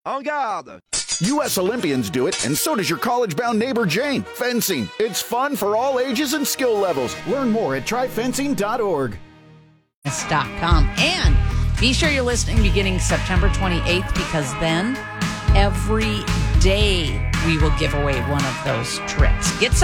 En garde! U.S. Olympians do it, and so does your college-bound neighbor Jane. Fencing. It's fun for all ages and skill levels. Learn more at tryfencing.org. And be sure you're listening beginning September 28th, because then every day we will give away one of those trips. Get some.